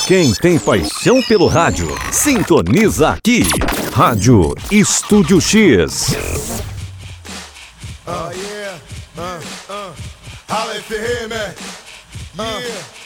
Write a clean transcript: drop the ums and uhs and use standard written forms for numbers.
Quem tem paixão pelo rádio, sintoniza aqui. Rádio Estúdio X. Holla if you hear me. Yeah.